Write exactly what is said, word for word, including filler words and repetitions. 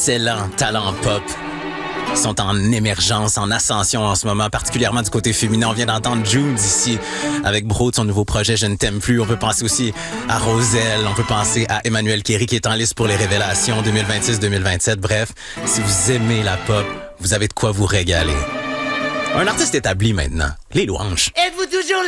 d'excellents talents pop sont en émergence, en ascension en ce moment, particulièrement du côté féminin. On vient d'entendre Jude ici avec Bro de son nouveau projet Je ne t'aime plus. On peut penser aussi à Roselle, on peut penser à Emmanuel Kéry qui est en liste pour les révélations deux mille vingt-six deux mille vingt-sept. Bref, si vous aimez la pop, vous avez de quoi vous régaler. Un artiste établi maintenant, les louanges. Êtes-vous toujours